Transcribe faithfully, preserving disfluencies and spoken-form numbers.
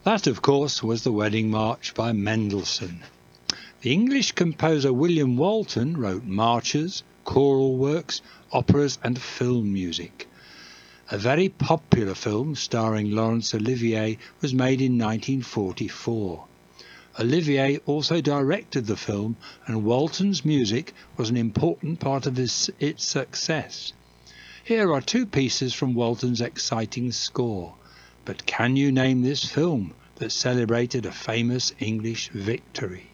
That, of course, was the Wedding March by Mendelssohn. The English composer William Walton wrote marches, choral works, operas and film music. A very popular film starring Laurence Olivier was made in nineteen forty-four. Olivier also directed the film, and Walton's music was an important part of his, its success. Here are two pieces from Walton's exciting score. But can you name this film that celebrated a famous English victory?